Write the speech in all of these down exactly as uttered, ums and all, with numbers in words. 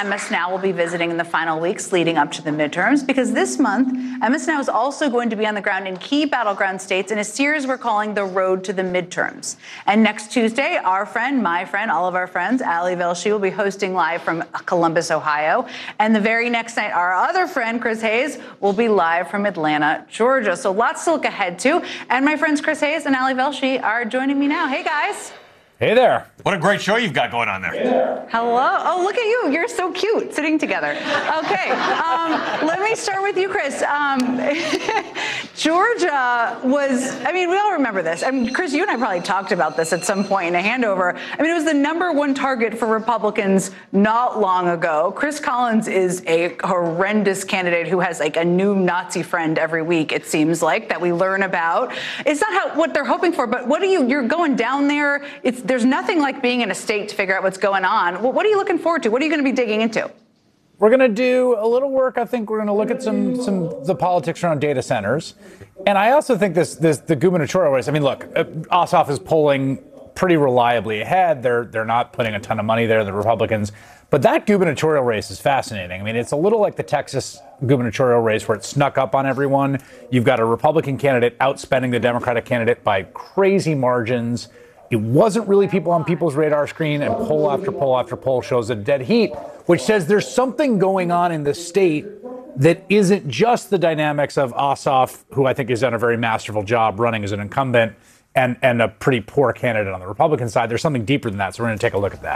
M S Now will be visiting in the final weeks leading up to the midterms, because this month, M S Now is also going to be on the ground in key battleground states in a series we're calling The Road to the Midterms. And next Tuesday, our friend, my friend, all of our friends, Ali Velshi will be hosting live from Columbus, Ohio. And the very next night, our other friend, Chris Hayes, will be live from Atlanta, Georgia. So lots to look ahead to. And my friends Chris Hayes and Ali Velshi are joining me now. Hey, guys. Hey there. What a great show you've got going on there. there. Hello. Oh, look at you. You're so cute sitting together. Okay. Um, let me start with you, Chris. Um, Georgia was, I mean, we all remember this. I mean, Chris, you and I probably talked about this at some point in a handover. I mean, it was the number one target for Republicans not long ago. Chris Collins is a horrendous candidate who has like a new Nazi friend every week, it seems like, that we learn about. It's not how, what they're hoping for, but what are you, you're going down there. It's, there's nothing like being in a state to figure out what's going on. What are you looking forward to? What are you going to be digging into? We're going to do a little work. I think we're going to look at some some the politics around data centers. And I also think this this the gubernatorial race. I mean, look, Ossoff is polling pretty reliably ahead. They're they're not putting a ton of money there, the Republicans. But that gubernatorial race is fascinating. I mean, it's a little like the Texas gubernatorial race where it snuck up on everyone. You've got a Republican candidate outspending the Democratic candidate by crazy margins. It wasn't really people on people's radar screen, and poll after poll after poll shows a dead heat, which says there's something going on in the state that isn't just the dynamics of Ossoff, who I think has done a very masterful job running as an incumbent, and, and a pretty poor candidate on the Republican side. There's something deeper than that, so we're going to take a look at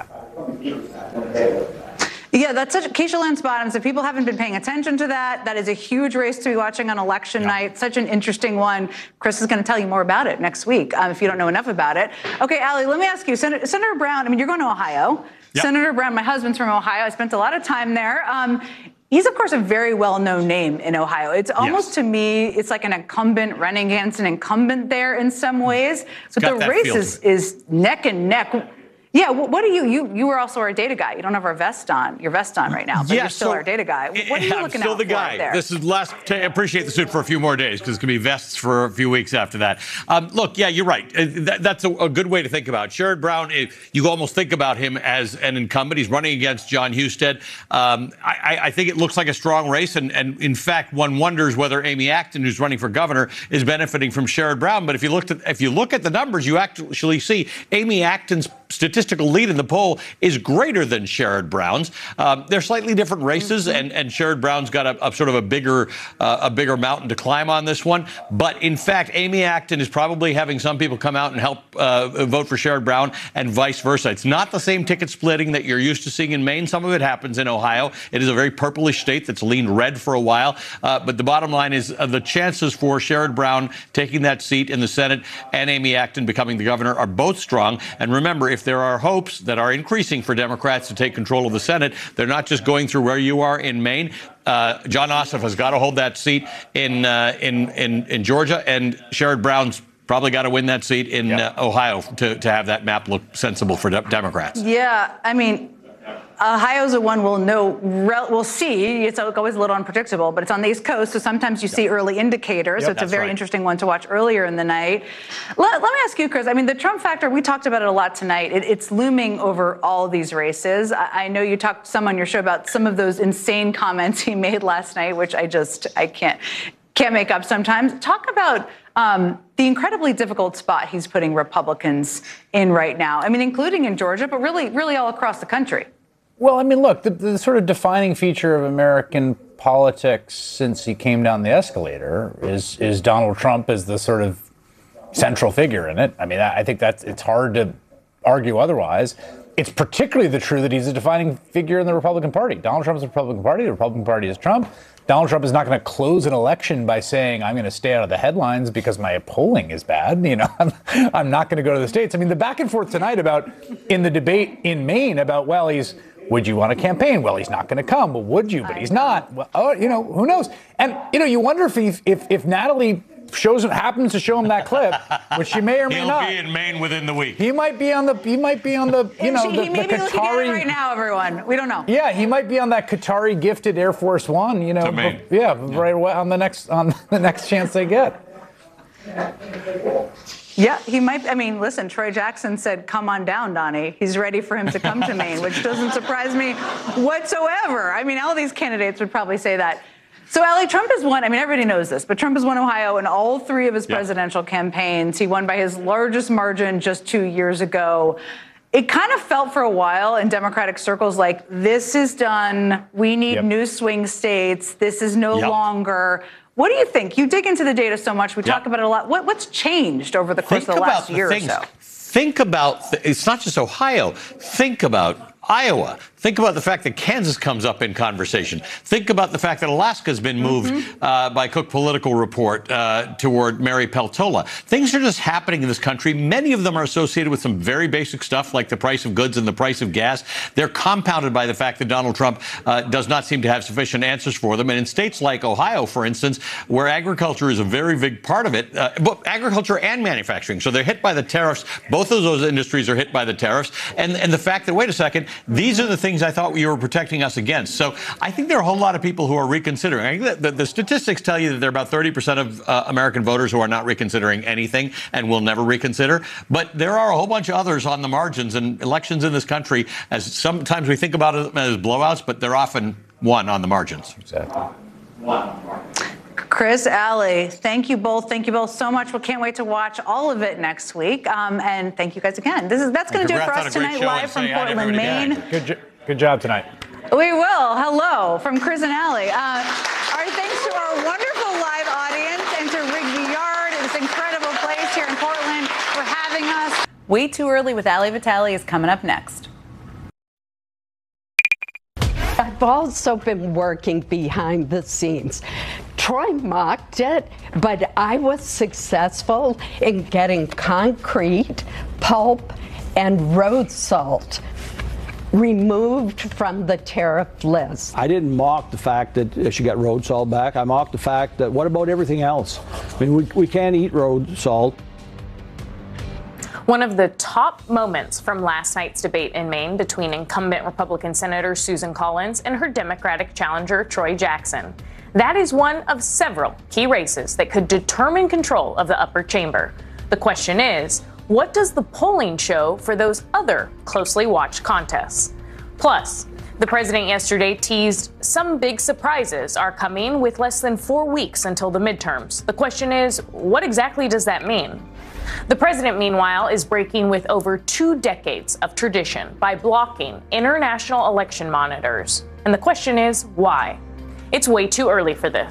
that. Yeah, that's such Keisha Lance Bottoms. If people haven't been paying attention to that, that is a huge race to be watching on election yeah. night. Such an interesting one. Chris is going to tell you more about it next week um, if you don't know enough about it. Okay, Ali, let me ask you, Senator, Senator Brown, I mean, you're going to Ohio. Yep. Senator Brown, my husband's from Ohio. I spent a lot of time there. Um, He's, of course, a very well-known name in Ohio. It's almost, yes. to me, it's like an incumbent running against an incumbent there in some ways. But the race is, is neck and neck. Yeah, what do you, you, you were also our data guy. You don't have our vest on, your vest on right now, but yeah, you're still so our data guy. What are you I'm looking still out the for guy. there? This is last, t- appreciate the suit for a few more days because it's going to be vests for a few weeks after that. Um, look, yeah, you're right. That, that's a, a good way to think about it. Sherrod Brown, it, you almost think about him as an incumbent. He's running against Jon Husted. Um, I, I think it looks like a strong race, and, and in fact, one wonders whether Amy Acton, who's running for governor, is benefiting from Sherrod Brown. But if you look at if you look at the numbers, you actually see Amy Acton's statistical lead in the poll is greater than Sherrod Brown's. Um, they're slightly different races, mm-hmm. and, and Sherrod Brown's got a, a sort of a bigger uh, a bigger mountain to climb on this one. But in fact, Amy Acton is probably having some people come out and help uh, vote for Sherrod Brown and vice versa. It's not the same ticket splitting that you're used to seeing in Maine. Some of it happens in Ohio. It is a very purplish state that's leaned red for a while. Uh, but the bottom line is uh, the chances for Sherrod Brown taking that seat in the Senate and Amy Acton becoming the governor are both strong. And remember, if there are hopes that are increasing for Democrats to take control of the Senate, they're not just going through where you are in Maine. Uh, Jon Ossoff has got to hold that seat in uh, in, in in Georgia, and Sherrod Brown's probably got to win that seat in yep. uh, Ohio to, to have that map look sensible for de- Democrats. Yeah, I mean, Ohio's a one we'll know, we'll see. It's always a little unpredictable, but it's on the East Coast, so sometimes you yep. see early indicators. Yep, so it's a very right. interesting one to watch earlier in the night. Let, let me ask you, Chris, I mean, the Trump factor, we talked about it a lot tonight. It, it's looming over all of these races. I, I know you talked some on your show about some of those insane comments he made last night, which I just, I can't, can't make up sometimes. Talk about um, the incredibly difficult spot he's putting Republicans in right now. I mean, including in Georgia, but really, really all across the country. Well, I mean, look, the, the sort of defining feature of American politics since he came down the escalator is is Donald Trump as the sort of central figure in it. I mean, I think that's it's hard to argue otherwise. It's particularly the true that he's a defining figure in the Republican Party. Donald Trump is the Republican Party. The Republican Party is Trump. Donald Trump is not going to close an election by saying, I'm going to stay out of the headlines because my polling is bad. You know, I'm, I'm not going to go to the states. I mean, the back and forth tonight about in the debate in Maine about, well, he's would you want to campaign? Well, he's not going to come. Well, would you? But he's not. Well, oh, you know, who knows? And, you know, you wonder if he, if, if Natalie shows happens to show him that clip, which she may or may He'll not. He'll be in Maine within the week. He might be on the. He might be on the. You know, he, the, he may the be Qatari. Looking at it right now, everyone. We don't know. Yeah, he might be on that Qatari gifted Air Force One. You know, Maine. yeah, yeah, right away on the next on the next chance they get. Yeah, he might. I mean, listen, Troy Jackson said, come on down, Donnie. He's ready for him to come to Maine, which doesn't surprise me whatsoever. I mean, all these candidates would probably say that. So, Allie, Trump has won. I mean, everybody knows this, but Trump has won Ohio in all three of his yeah. presidential campaigns. He won by his largest margin just two years ago. It kind of felt for a while in Democratic circles like this is done. We need yep. new swing states. This is no yep. longer. What do you think? You dig into the data so much. We yep. talk about it a lot. What, what's changed over the course Think of the last the year things. or so? Think about, the, it's not just Ohio. Think about Iowa. Think about the fact that Kansas comes up in conversation. Think about the fact that Alaska has been moved mm-hmm. uh, by Cook Political Report uh, toward Mary Peltola. Things are just happening in this country. Many of them are associated with some very basic stuff like the price of goods and the price of gas. They're compounded by the fact that Donald Trump uh, does not seem to have sufficient answers for them. And in states like Ohio, for instance, where agriculture is a very big part of it, uh, but agriculture and manufacturing. So they're hit by the tariffs. Both of those industries are hit by the tariffs. And, and the fact that, wait a second, these are the things I thought you were protecting us against. So I think there are a whole lot of people who are reconsidering. I think the, the statistics tell you that there are about thirty percent of uh, American voters who are not reconsidering anything and will never reconsider. But there are a whole bunch of others on the margins, and elections in this country, as sometimes we think about it as blowouts, but they're often won on the margins. Exactly. One on the margins. Chris, Allie, thank you both. Thank you both so much. We can't wait to watch all of it next week. Um, and thank you guys again. This is that's going to do it for us tonight, live from Portland, Maine. Good, jo- good job tonight. We will. Hello from Chris and Allie. Uh, our thanks to our wonderful live audience and to Rigby Yard, this incredible place here in Portland, for having us. Way Too Early with Allie Vitale is coming up next. I've also been working behind the scenes. Troy mocked it, but I was successful in getting concrete, pulp, and road salt removed from the tariff list. I didn't mock the fact that she got road salt back. I mocked the fact that what about everything else? I mean, we, we can't eat road salt. One of the top moments from last night's debate in Maine between incumbent Republican Senator Susan Collins and her Democratic challenger Troy Jackson. That is one of several key races that could determine control of the upper chamber. The question is, what does the polling show for those other closely watched contests? Plus, the president yesterday teased some big surprises are coming with less than four weeks until the midterms. The question is, what exactly does that mean? The president, meanwhile, is breaking with over two decades of tradition by blocking international election monitors. And the question is, why? It's way too early for this.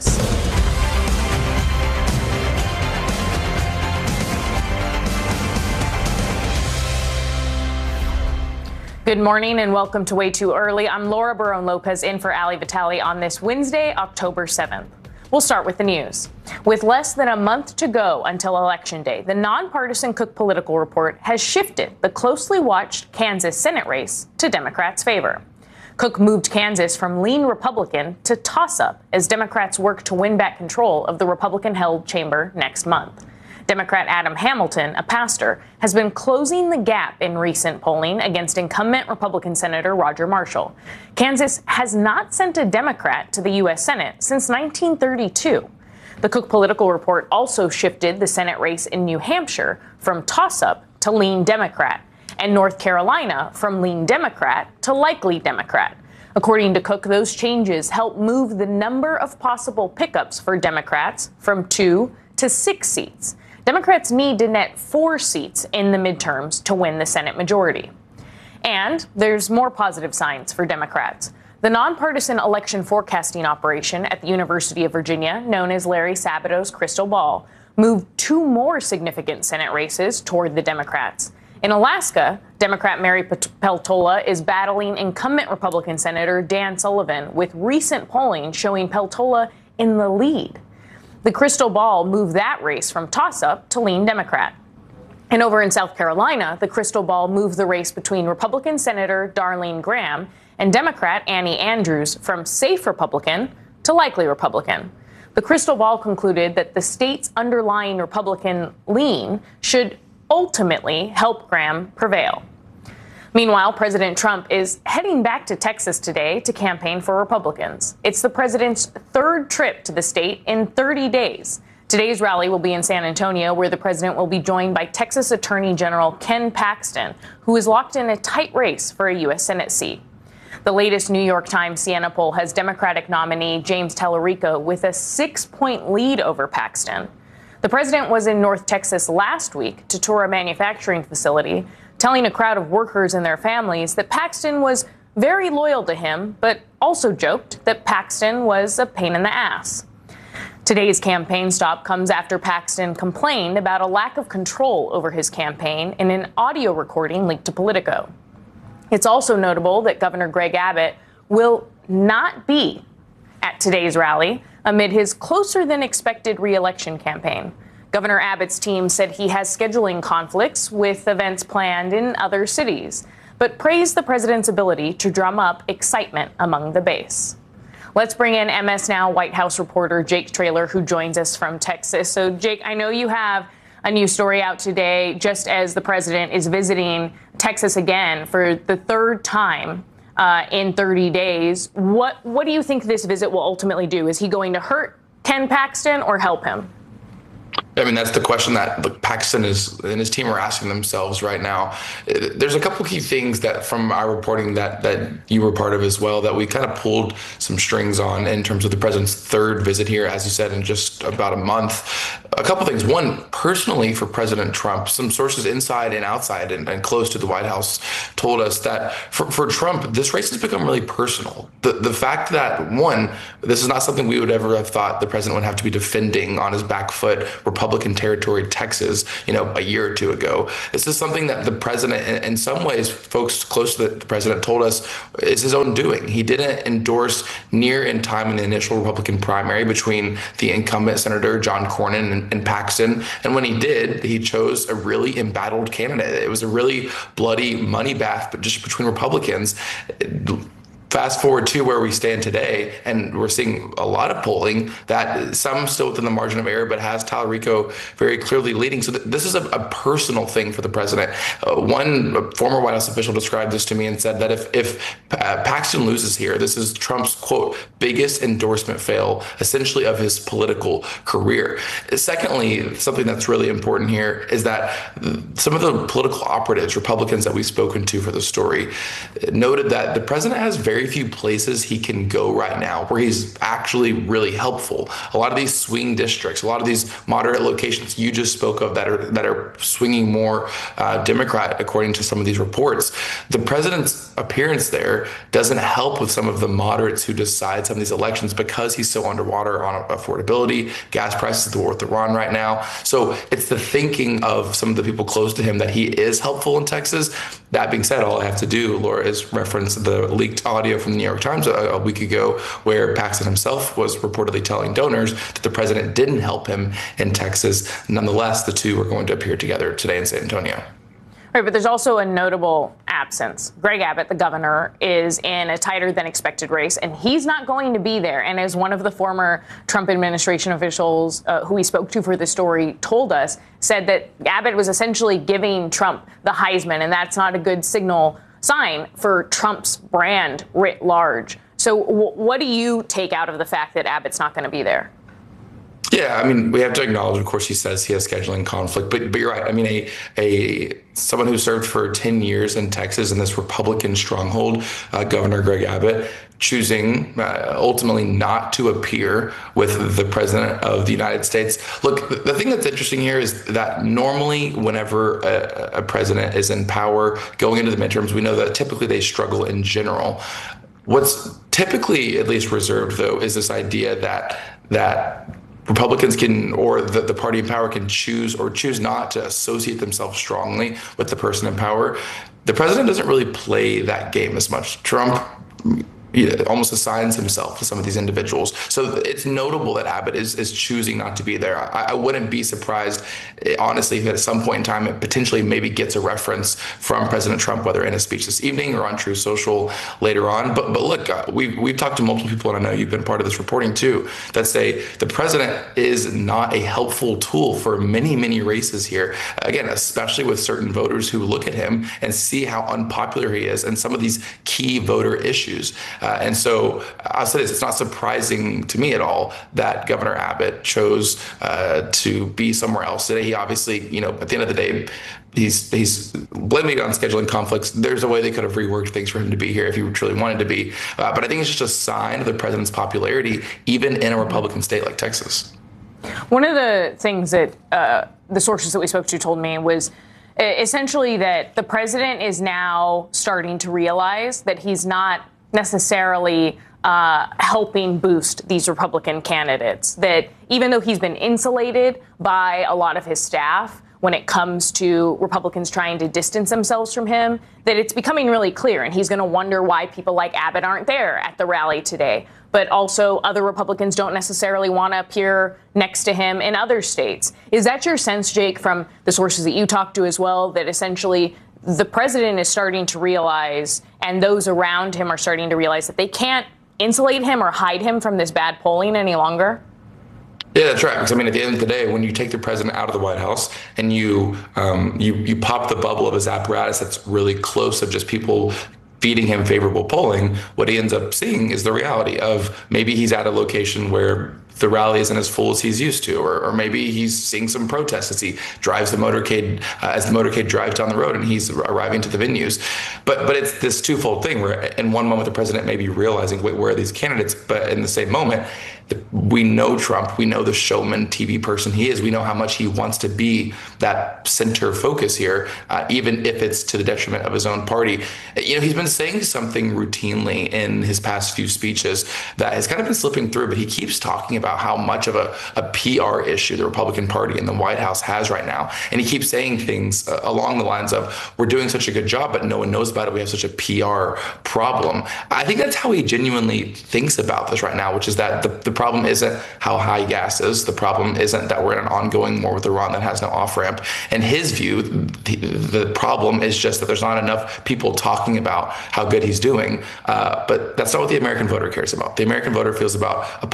Good morning and welcome to Way Too Early. I'm Laura Barone-Lopez in for Allie Vitale on this Wednesday, October seventh. We'll start with the news. With less than a month to go until Election Day, the nonpartisan Cook Political Report has shifted the closely watched Kansas Senate race to Democrats' favor. Cook moved Kansas from lean Republican to toss-up as Democrats work to win back control of the Republican-held chamber next month. Democrat Adam Hamilton, a pastor, has been closing the gap in recent polling against incumbent Republican Senator Roger Marshall. Kansas has not sent a Democrat to the U S Senate since nineteen thirty-two. The Cook Political Report also shifted the Senate race in New Hampshire from toss-up to lean Democrat, and North Carolina from lean Democrat to likely Democrat. According to Cook, those changes help move the number of possible pickups for Democrats from two to six seats. Democrats need to net four seats in the midterms to win the Senate majority. And there's more positive signs for Democrats. The nonpartisan election forecasting operation at the University of Virginia, known as Larry Sabato's Crystal Ball, moved two more significant Senate races toward the Democrats. In Alaska, Democrat Mary Peltola is battling incumbent Republican Senator Dan Sullivan, with recent polling showing Peltola in the lead. The Crystal Ball moved that race from toss-up to lean Democrat. And over in South Carolina, the Crystal Ball moved the race between Republican Senator Darlene Graham and Democrat Annie Andrews from safe Republican to likely Republican. The Crystal Ball concluded that the state's underlying Republican lean should ultimately help Graham prevail. Meanwhile, President Trump is heading back to Texas today to campaign for Republicans. It's the president's third trip to the state in thirty days. Today's rally will be in San Antonio, where the president will be joined by Texas Attorney General Ken Paxton, who is locked in a tight race for a U S Senate seat. The latest New York Times Siena poll has Democratic nominee James Tallarico with a six-point lead over Paxton. The president was in North Texas last week to tour a manufacturing facility, telling a crowd of workers and their families that Paxton was very loyal to him, but also joked that Paxton was a pain in the ass. Today's campaign stop comes after Paxton complained about a lack of control over his campaign in an audio recording leaked to Politico. It's also notable that Governor Greg Abbott will not be at today's rally amid his closer than expected re-election campaign. Governor Abbott's team said he has scheduling conflicts with events planned in other cities, but praised the president's ability to drum up excitement among the base. Let's bring in M S Now White House reporter Jake Traylor, who joins us from Texas. So, Jake, I know you have a new story out today, just as the president is visiting Texas again for the third time uh, in thirty days. What what do you think this visit will ultimately do? Is he going to hurt Ken Paxton or help him? I mean, that's the question that look, Paxton is and his team are asking themselves right now. There's a couple key things that from our reporting that that you were part of as well that we kind of pulled some strings on in terms of the president's third visit here, as you said, in just about a month. A couple things. One, personally for President Trump, some sources inside and outside and, and close to the White House told us that for, for Trump, this race has become really personal. The, the fact that, one, this is not something we would ever have thought the president would have to be defending on his back foot, Republican territory, Texas, you know, a year or two ago. This is something that the president, in, in some ways, folks close to the, the president told us is his own doing. He didn't endorse near in time in the initial Republican primary between the incumbent Senator John Cornyn and, and Paxton. And when he did, he chose a really embattled candidate. It was a really bloody money bath, but just between Republicans. Fast forward to where we stand today, and we're seeing a lot of polling that some still within the margin of error, but has Tallarico very clearly leading. So th- this is a, a personal thing for the president. Uh, one former White House official described this to me and said that if, if uh, Paxton loses here, this is Trump's, quote, biggest endorsement fail, essentially, of his political career. Secondly, something that's really important here is that some of the political operatives, Republicans that we've spoken to for the story, noted that the president has very Very few places he can go right now where he's actually really helpful. A lot of these swing districts, a lot of these moderate locations you just spoke of that are that are swinging more uh, Democrat, according to some of these reports. The president's appearance there doesn't help with some of the moderates who decide some of these elections because he's so underwater on affordability, gas prices, the war with Iran right now. So it's the thinking of some of the people close to him that he is helpful in Texas. That being said, all I have to do, Laura, is reference the leaked audio from the New York Times a, a week ago where Paxton himself was reportedly telling donors that the president didn't help him in Texas. Nonetheless, the two are going to appear together today in San Antonio. Right, but there's also a notable absence. Greg Abbott, the governor, is in a tighter than expected race, and he's not going to be there. And as one of the former Trump administration officials uh, who we spoke to for the story told us, said that Abbott was essentially giving Trump the Heisman, and that's not a good signal sign for Trump's brand writ large. So w- what do you take out of the fact that Abbott's not going to be there? Yeah, I mean, we have to acknowledge, of course, he says he has scheduling conflict, but but you're right. I mean, a a someone who served for ten years in Texas in this Republican stronghold, uh, Governor Greg Abbott, choosing uh, ultimately not to appear with the president of the United States. Look, the thing that's interesting here is that normally whenever a, a president is in power going into the midterms, we know that typically they struggle in general. What's typically at least reserved, though, is this idea that that Republicans can, or the, the party in power can choose or choose not to associate themselves strongly with the person in power. The president doesn't really play that game as much. Trump he almost assigns himself to some of these individuals. So it's notable that Abbott is is choosing not to be there. I, I wouldn't be surprised, honestly, if at some point in time it potentially maybe gets a reference from President Trump, whether in a speech this evening or on Truth Social later on. But but look, uh, we've, we've talked to multiple people, and I know you've been part of this reporting too, that say the president is not a helpful tool for many, many races here. Again, especially with certain voters who look at him and see how unpopular he is and some of these key voter issues. Uh, Uh, and so I'll say this, it's not surprising to me at all that Governor Abbott chose uh, to be somewhere else today. He obviously, you know, at the end of the day, He's he's blaming it on scheduling conflicts. There's a way they could have reworked things for him to be here if he truly wanted to be. Uh, but I think it's just a sign of the president's popularity, even in a Republican state like Texas. One of the things that uh, the sources that we spoke to told me was essentially that the president is now starting to realize that he's not necessarily uh, helping boost these Republican candidates, that even though he's been insulated by a lot of his staff when it comes to Republicans trying to distance themselves from him, that it's becoming really clear. And he's going to wonder why people like Abbott aren't there at the rally today. But also other Republicans don't necessarily want to appear next to him in other states. Is that your sense, Jake, from the sources that you talked to as well, that essentially the president is starting to realize, and those around him are starting to realize, that they can't insulate him or hide him from this bad polling any longer? Yeah, that's right. Because I mean, at the end of the day, when you take the president out of the White House and you um, you you pop the bubble of his apparatus that's really close of just people feeding him favorable polling, what he ends up seeing is the reality of maybe he's at a location where the rally isn't as full as he's used to, or, or maybe he's seeing some protests as he drives the motorcade, uh, as the motorcade drives down the road and he's arriving to the venues. But but it's this twofold thing where in one moment the president may be realizing, wait, where are these candidates? But in the same moment, we know Trump, we know the showman T V person he is, we know how much he wants to be that center focus here, uh, even if it's to the detriment of his own party. You know, he's been saying something routinely in his past few speeches that has kind of been slipping through, but he keeps talking about how much of a, a P R issue the Republican Party and the White House has right now. And he keeps saying things uh, along the lines of, we're doing such a good job, but no one knows about it. We have such a P R problem. I think that's how he genuinely thinks about this right now, which is that the, the problem isn't how high gas is. The problem isn't that we're in an ongoing war with Iran that has no off-ramp. In his view, the, the problem is just that there's not enough people talking about how good he's doing. Uh, but that's not what the American voter cares about. The American voter feels about a